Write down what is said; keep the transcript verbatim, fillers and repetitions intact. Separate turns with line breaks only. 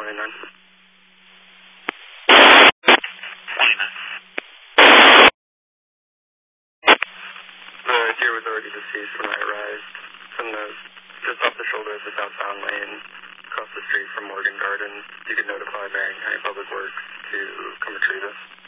twenty-nine.
twenty-nine.
The deer was already deceased when I arrived. From the, just off the shoulder of the southbound lane, across the street from Morgan Gardens. You could notify Marion County Public Works to come retrieve us.